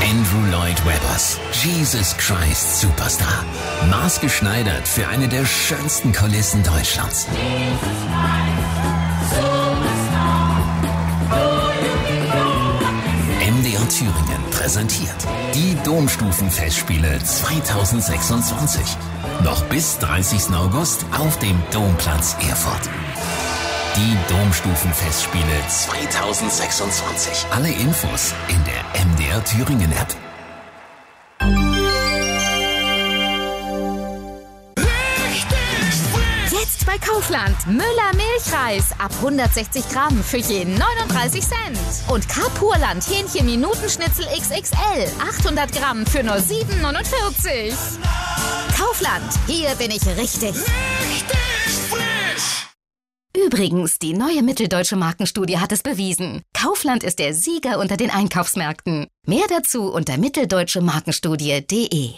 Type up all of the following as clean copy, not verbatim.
Andrew Lloyd Webbers Jesus Christ Superstar. Maßgeschneidert für eine der schönsten Kulissen Deutschlands. MDR Thüringen präsentiert die Domstufenfestspiele 2026. Noch bis 30. August auf dem Domplatz Erfurt. Die Domstufenfestspiele 2026. Alle Infos in der MDR Thüringen App. Jetzt bei Kaufland. Müller Milchreis ab 160 Gramm für je 39 Cent. Und Carpurland Hähnchen Minutenschnitzel XXL 800 Gramm für nur 7,49. Kaufland, hier bin ich richtig. Übrigens, die neue mitteldeutsche Markenstudie hat es bewiesen. Kaufland ist der Sieger unter den Einkaufsmärkten. Mehr dazu unter mitteldeutschemarkenstudie.de.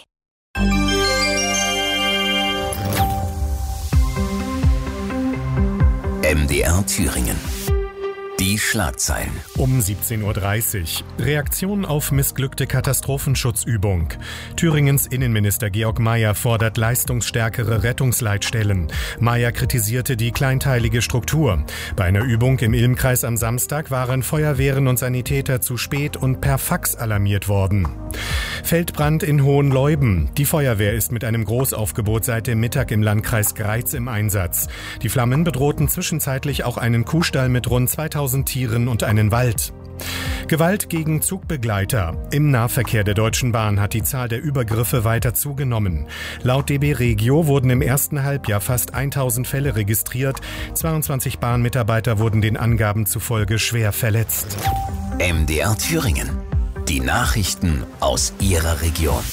MDR Thüringen. Die Schlagzeilen. Um 17.30 Uhr. Reaktion auf missglückte Katastrophenschutzübung. Thüringens Innenminister Georg Mayer fordert leistungsstärkere Rettungsleitstellen. Mayer kritisierte die kleinteilige Struktur. Bei einer Übung im Ilmkreis am Samstag waren Feuerwehren und Sanitäter zu spät und per Fax alarmiert worden. Feldbrand in Hohenleuben. Die Feuerwehr ist mit einem Großaufgebot seit dem Mittag im Landkreis Greiz im Einsatz. Die Flammen bedrohten zwischenzeitlich auch einen Kuhstall mit rund 2000 Tieren und einen Wald. Gewalt gegen Zugbegleiter. Im Nahverkehr der Deutschen Bahn hat die Zahl der Übergriffe weiter zugenommen. Laut DB Regio wurden im ersten Halbjahr fast 1000 Fälle registriert. 22 Bahnmitarbeiter wurden den Angaben zufolge schwer verletzt. MDR Thüringen. Die Nachrichten aus Ihrer Region.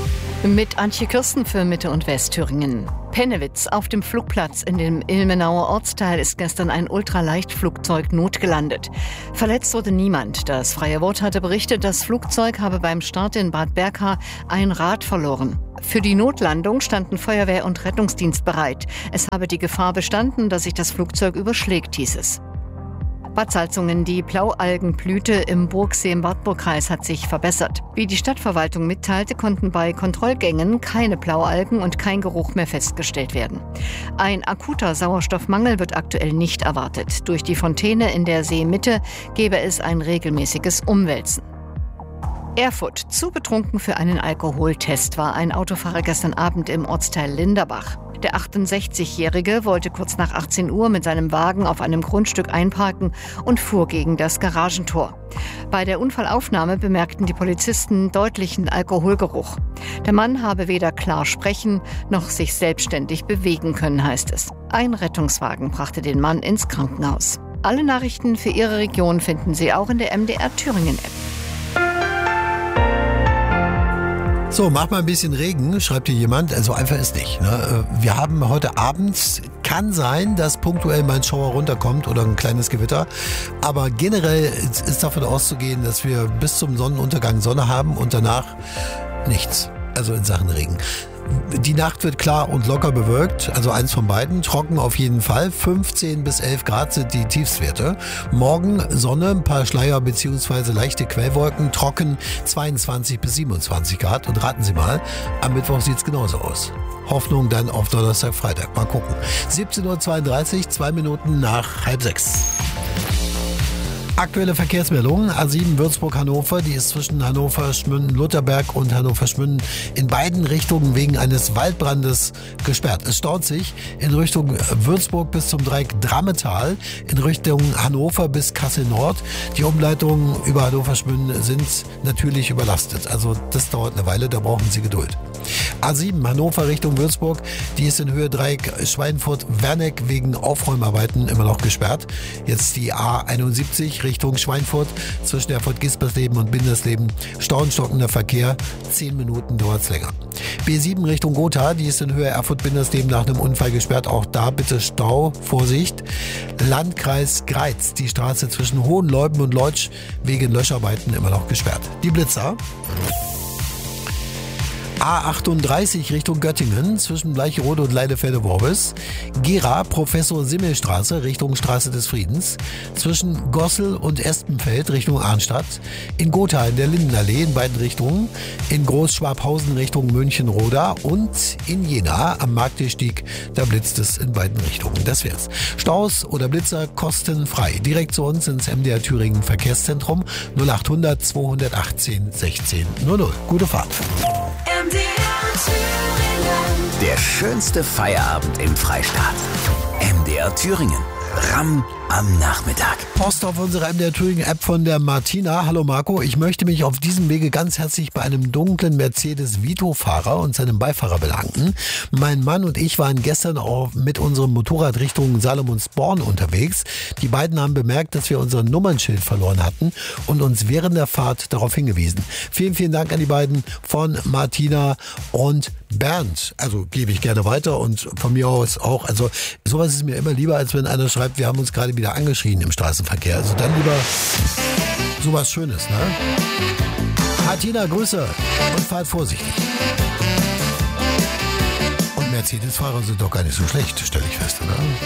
Mit Antje Kirsten für Mitte- und Westthüringen. Pennewitz. Auf dem Flugplatz in dem Ilmenauer Ortsteil ist gestern ein Ultraleichtflugzeug notgelandet. Verletzt wurde niemand. Das Freie Wort hatte berichtet, das Flugzeug habe beim Start in Bad Berka ein Rad verloren. Für die Notlandung standen Feuerwehr und Rettungsdienst bereit. Es habe die Gefahr bestanden, dass sich das Flugzeug überschlägt, hieß es. Bad Salzungen. Die Blaualgenblüte im Burgsee im Wartburgkreis hat sich verbessert. Wie die Stadtverwaltung mitteilte, konnten bei Kontrollgängen keine Blaualgen und kein Geruch mehr festgestellt werden. Ein akuter Sauerstoffmangel wird aktuell nicht erwartet. Durch die Fontäne in der Seemitte gäbe es ein regelmäßiges Umwälzen. Erfurt. Zu betrunken für einen Alkoholtest war ein Autofahrer gestern Abend im Ortsteil Linderbach. Der 68-Jährige wollte kurz nach 18 Uhr mit seinem Wagen auf einem Grundstück einparken und fuhr gegen das Garagentor. Bei der Unfallaufnahme bemerkten die Polizisten deutlichen Alkoholgeruch. Der Mann habe weder klar sprechen noch sich selbstständig bewegen können, heißt es. Ein Rettungswagen brachte den Mann ins Krankenhaus. Alle Nachrichten für Ihre Region finden Sie auch in der MDR Thüringen-App. So, mach mal ein bisschen Regen, schreibt hier jemand. Also einfach ist nicht. Ne? Wir haben heute Abend, kann sein, dass punktuell mal ein Schauer runterkommt oder ein kleines Gewitter. Aber generell ist davon auszugehen, dass wir bis zum Sonnenuntergang Sonne haben und danach nichts. Also in Sachen Regen. Die Nacht wird klar und locker bewölkt, also eins von beiden. Trocken auf jeden Fall. 15 bis 11 Grad sind die Tiefstwerte. Morgen Sonne, ein paar Schleier bzw. leichte Quellwolken. Trocken 22 bis 27 Grad. Und raten Sie mal, am Mittwoch sieht es genauso aus. Hoffnung dann auf Donnerstag, Freitag. Mal gucken. 17.32 Uhr, 2 Minuten nach 5:30. Aktuelle Verkehrsmeldung, A7 Würzburg-Hannover, die ist zwischen Hannover-Schmünden-Lutherberg und Hannover-Schmünden in beiden Richtungen wegen eines Waldbrandes gesperrt. Es staut sich in Richtung Würzburg bis zum Dreieck Drammetal, in Richtung Hannover bis Kassel-Nord. Die Umleitungen über Hannover-Schmünden sind natürlich überlastet. Also das dauert eine Weile, da brauchen Sie Geduld. A7 Hannover Richtung Würzburg, die ist in Höhe Dreieck Schweinfurt-Werneck wegen Aufräumarbeiten immer noch gesperrt. Jetzt die A71 Richtung Schweinfurt zwischen Erfurt-Gispersleben und Bindersleben. Stauenstockender Verkehr, 10 Minuten dauert's länger. B7 Richtung Gotha, die ist in Höhe Erfurt-Bindersleben nach einem Unfall gesperrt. Auch da bitte Stau, Vorsicht. Landkreis Greiz, die Straße zwischen Hohenleuben und Leutsch wegen Löscharbeiten immer noch gesperrt. Die Blitzer. A38 Richtung Göttingen zwischen Bleicherode und Leidefelde-Worbis. Gera, Professor-Simmel-Straße Richtung Straße des Friedens. Zwischen Gossel und Espenfeld Richtung Arnstadt. In Gotha in der Lindenallee in beiden Richtungen. In Großschwabhausen Richtung München-Roda. Und in Jena am Marktierstieg, da blitzt es in beiden Richtungen. Das wär's. Staus oder Blitzer kostenfrei. Direkt zu uns ins MDR Thüringen Verkehrszentrum 0800 218 16 00. Gute Fahrt. Der schönste Feierabend im Freistaat. MDR Thüringen. Ramm am Nachmittag. Post auf unsere MDR Thüringen App von der Martina. Hallo Marco, ich möchte mich auf diesem Wege ganz herzlich bei einem dunklen Mercedes Vito-Fahrer und seinem Beifahrer bedanken. Mein Mann und ich waren gestern auch mit unserem Motorrad Richtung Salomonsborn unterwegs. Die beiden haben bemerkt, dass wir unser Nummernschild verloren hatten und uns während der Fahrt darauf hingewiesen. Vielen, vielen Dank an die beiden von Martina und Bernd. Also gebe ich gerne weiter und von mir aus auch. Also sowas ist mir immer lieber, als wenn einer schreibt, wir haben uns gerade wieder angeschrien im Straßenverkehr. Also dann lieber sowas Schönes, ne? Martina, Grüße und fahrt vorsichtig. Und Mercedes-Fahrer sind doch gar nicht so schlecht, stelle ich fest, oder?